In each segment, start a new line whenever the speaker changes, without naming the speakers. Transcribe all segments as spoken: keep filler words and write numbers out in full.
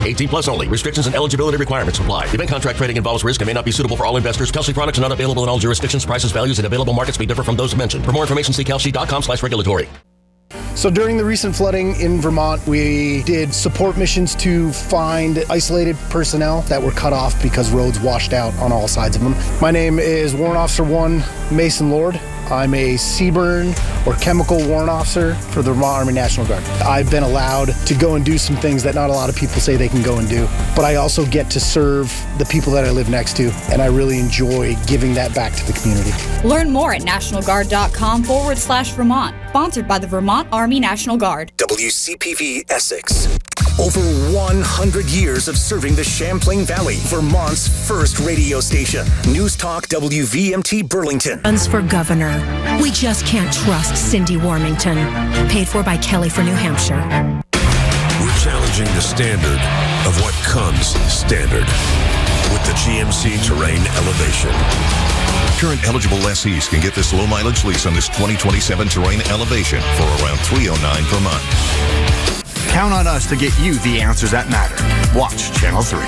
eighteen plus only. Restrictions and eligibility requirements apply. Event contract trading involves risk and may not be suitable for all investors. Kelsey products are not available in all jurisdictions. Prices, values, and available markets may differ from those mentioned. For more information, see kelsey.com slash regulatory.
So during the recent flooding in Vermont, we did support missions to find isolated personnel that were cut off because roads washed out on all sides of them. My name is Warrant Officer one Mason Lord. I'm a C BURN or chemical warrant officer for the Vermont Army National Guard. I've been allowed to go and do some things that not a lot of people say they can go and do, but I also get to serve the people that I live next to, and I really enjoy giving that back to the community.
Learn more at nationalguard.com forward slash Vermont. Sponsored by the Vermont Army National Guard.
W C P V Essex. Over one hundred years of serving the Champlain Valley, Vermont's first radio station. News Talk W V M T Burlington.
Runs for governor. We just can't trust Cindy Warmington. Paid for by Kelly for New Hampshire.
We're challenging the standard of what comes standard with the G M C Terrain Elevation.
Current eligible lessees can get this low-mileage lease on this twenty twenty-seven Terrain Elevation for around three oh nine per month.
Count on us to get you the answers that matter. Watch Channel three.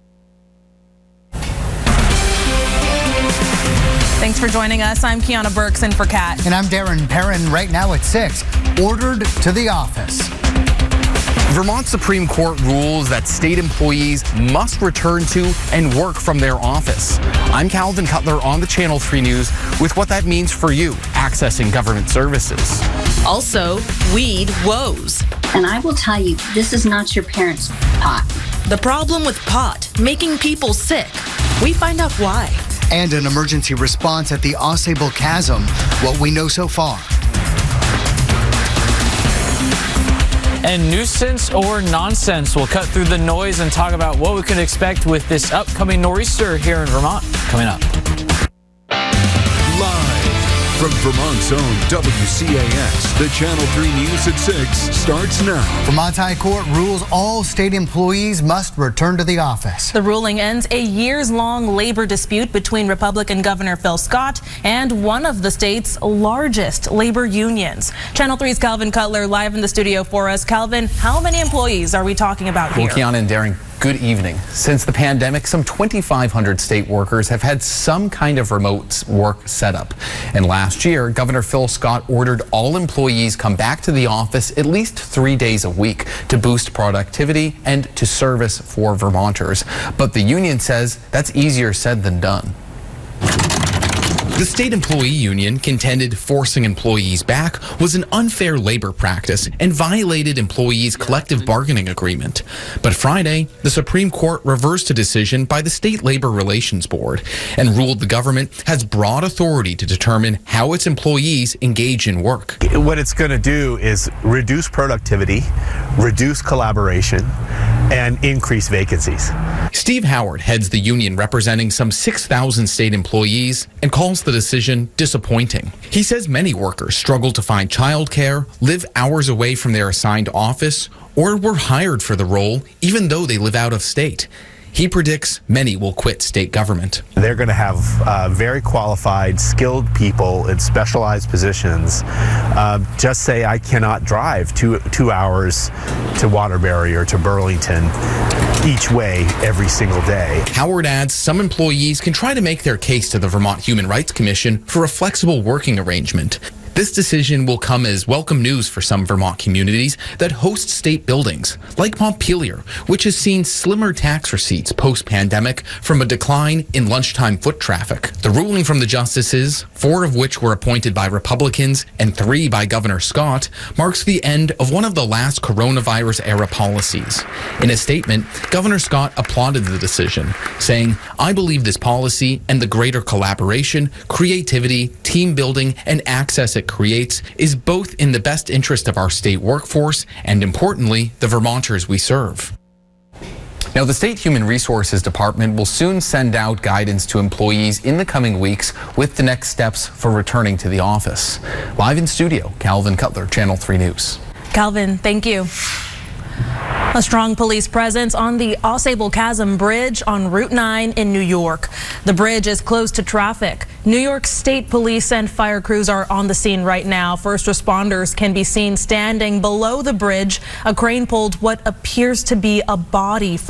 Thanks for joining us. I'm Kiana Burks in for Kat.
And I'm Darren Perrin. Right now at six. Ordered to the office.
Vermont Supreme Court rules that state employees must return to and work from their office. I'm Calvin Cutler on the Channel three News with what that means for you accessing government services.
Also, weed woes.
And I will tell you, this is not your parents' pot.
The problem with pot, making people sick. We find out why.
And an emergency response at the Ausable Chasm. What we know so far.
And nuisance or nonsense, we'll cut through the noise and talk about what we can expect with this upcoming nor'easter here in Vermont. Coming up.
Live from Vermont's own W C A X, the Channel three News at six starts now.
Vermont High Court rules all state employees must return to the office.
The ruling ends a years-long labor dispute between Republican Governor Phil Scott and one of the state's largest labor unions. Channel three's Calvin Cutler live in the studio for us. Calvin, how many employees are we talking about here?
Well, Kiana and Darren, good evening. Since the pandemic, some twenty-five hundred state workers have had some kind of remote work setup. And last year, Governor Phil Scott ordered all employees come back to the office at least three days a week to boost productivity and to service for Vermonters. But the union says that's easier said than done. The state employee union contended forcing employees back was an unfair labor practice and violated employees' collective bargaining agreement. But Friday, the Supreme Court reversed a decision by the State Labor Relations Board and ruled the government has broad authority to determine how its employees engage in work.
What it's going to do is reduce productivity, reduce collaboration, and increase vacancies.
Steve Howard heads the union representing some six thousand state employees and calls the decision disappointing. He says many workers struggle to find childcare, live hours away from their assigned office, or were hired for the role even though they live out of state. He predicts many will quit state government.
They're going to have uh, very qualified, skilled people in specialized positions uh, just say, I cannot drive two, two hours to Waterbury or to Burlington each way every single day.
Howard adds some employees can try to make their case to the Vermont Human Rights Commission for a flexible working arrangement. This decision will come as welcome news for some Vermont communities that host state buildings, like Montpelier, which has seen slimmer tax receipts post-pandemic from a decline in lunchtime foot traffic. The ruling from the justices, four of which were appointed by Republicans and three by Governor Scott, marks the end of one of the last coronavirus-era policies. In a statement, Governor Scott applauded the decision, saying, I believe this policy and the greater collaboration, creativity, team building, and access it creates is both in the best interest of our state workforce and, importantly, the Vermonters we serve. Now, the State Human Resources Department will soon send out guidance to employees in the coming weeks with the next steps for returning to the office. Live in studio, Calvin Cutler, Channel three News.
Calvin, thank you. A strong police presence on the Ausable Chasm Bridge on Route nine in New York. The bridge is closed to traffic. New York State Police and fire crews are on the scene right now. First responders can be seen standing below the bridge. A crane pulled what appears to be a body from